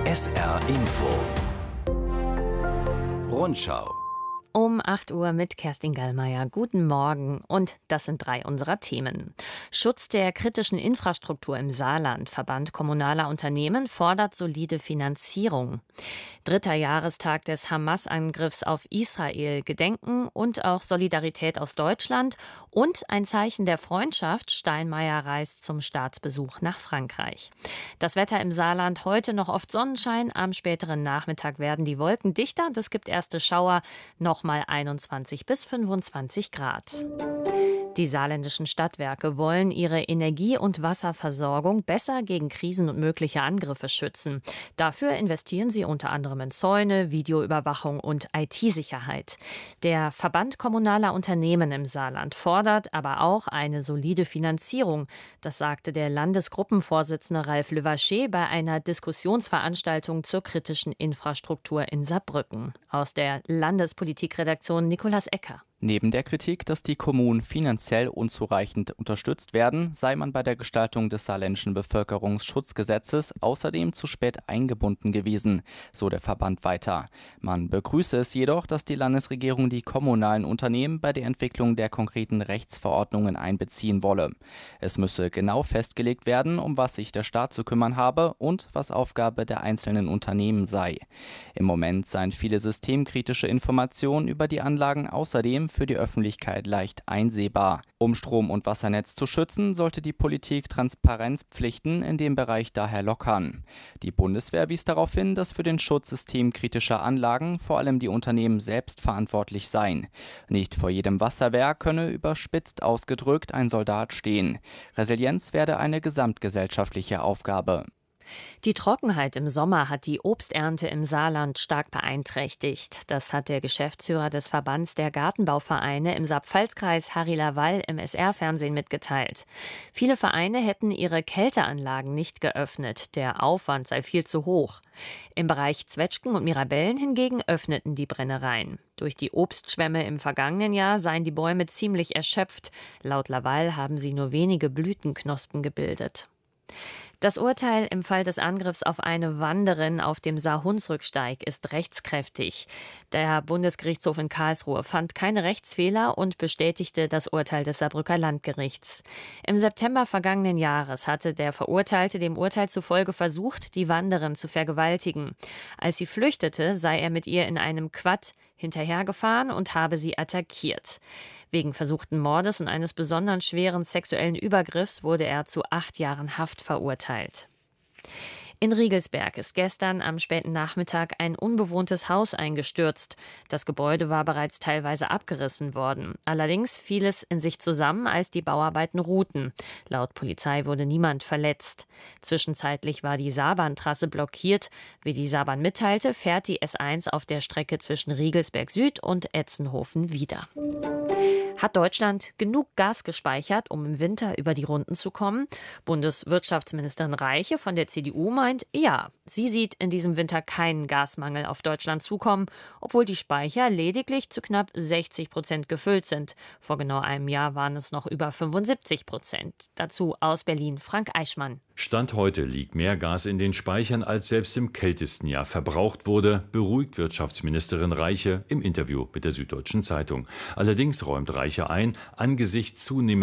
SR Info Rundschau. Um 8 Uhr mit Kerstin Gallmeier. Guten Morgen. Und das sind 3 unserer Themen. Schutz der kritischen Infrastruktur im Saarland. Verband kommunaler Unternehmen fordert solide Finanzierung. 3. Jahrestag des Hamas-Angriffs auf Israel. Gedenken und auch Solidarität aus Deutschland. Und ein Zeichen der Freundschaft. Steinmeier reist zum Staatsbesuch nach Frankreich. Das Wetter im Saarland heute noch oft Sonnenschein. Am späteren Nachmittag werden die Wolken dichter und es gibt erste Schauer. Noch mal 21 bis 25 Grad. Die saarländischen Stadtwerke wollen ihre Energie- und Wasserversorgung besser gegen Krisen und mögliche Angriffe schützen. Dafür investieren sie unter anderem in Zäune, Videoüberwachung und IT-Sicherheit. Der Verband kommunaler Unternehmen im Saarland fordert aber auch eine solide Finanzierung. Das sagte der Landesgruppenvorsitzende Ralf Levaché bei einer Diskussionsveranstaltung zur kritischen Infrastruktur in Saarbrücken. Aus der Landespolitikredaktion Nicolas Ecker. Neben der Kritik, dass die Kommunen finanziell unzureichend unterstützt werden, sei man bei der Gestaltung des saarländischen Bevölkerungsschutzgesetzes außerdem zu spät eingebunden gewesen, so der Verband weiter. Man begrüße es jedoch, dass die Landesregierung die kommunalen Unternehmen bei der Entwicklung der konkreten Rechtsverordnungen einbeziehen wolle. Es müsse genau festgelegt werden, um was sich der Staat zu kümmern habe und was Aufgabe der einzelnen Unternehmen sei. Im Moment seien viele systemkritische Informationen über die Anlagen außerdem für die Öffentlichkeit leicht einsehbar. Um Strom- und Wassernetz zu schützen, sollte die Politik Transparenzpflichten in dem Bereich daher lockern. Die Bundeswehr wies darauf hin, dass für den Schutz systemkritischer Anlagen vor allem die Unternehmen selbst verantwortlich seien. Nicht vor jedem Wasserwerk könne überspitzt ausgedrückt ein Soldat stehen. Resilienz werde eine gesamtgesellschaftliche Aufgabe. Die Trockenheit im Sommer hat die Obsternte im Saarland stark beeinträchtigt. Das hat der Geschäftsführer des Verbands der Gartenbauvereine im Saar-Pfalz-Kreis, Harry Lawall, im SR-Fernsehen mitgeteilt. Viele Vereine hätten ihre Kälteanlagen nicht geöffnet. Der Aufwand sei viel zu hoch. Im Bereich Zwetschgen und Mirabellen hingegen öffneten die Brennereien. Durch die Obstschwämme im vergangenen Jahr seien die Bäume ziemlich erschöpft. Laut Lawall haben sie nur wenige Blütenknospen gebildet. Das Urteil im Fall des Angriffs auf eine Wanderin auf dem Saar-Hunsrück-Steig ist rechtskräftig. Der Bundesgerichtshof in Karlsruhe fand keine Rechtsfehler und bestätigte das Urteil des Saarbrücker Landgerichts. Im September vergangenen Jahres hatte der Verurteilte dem Urteil zufolge versucht, die Wanderin zu vergewaltigen. Als sie flüchtete, sei er mit ihr in einem Quad hinterhergefahren und habe sie attackiert. Wegen versuchten Mordes und eines besonders schweren sexuellen Übergriffs wurde er zu 8 Jahren Haft verurteilt. In Riegelsberg ist gestern am späten Nachmittag ein unbewohntes Haus eingestürzt. Das Gebäude war bereits teilweise abgerissen worden. Allerdings fiel es in sich zusammen, als die Bauarbeiten ruhten. Laut Polizei wurde niemand verletzt. Zwischenzeitlich war die Saarbahntrasse blockiert. Wie die Saarbahn mitteilte, fährt die S1 auf der Strecke zwischen Riegelsberg Süd und Etzenhofen wieder. Hat Deutschland genug Gas gespeichert, um im Winter über die Runden zu kommen? Bundeswirtschaftsministerin Reiche von der CDU meint, ja. Sie sieht in diesem Winter keinen Gasmangel auf Deutschland zukommen, obwohl die Speicher lediglich zu knapp 60% gefüllt sind. Vor genau einem Jahr waren es noch über 75%. Dazu aus Berlin Frank Eichmann. Stand heute liegt mehr Gas in den Speichern, als selbst im kältesten Jahr verbraucht wurde, beruhigt Wirtschaftsministerin Reiche im Interview mit der Süddeutschen Zeitung. Allerdings räumt Reiche ein, angesichts zunehmender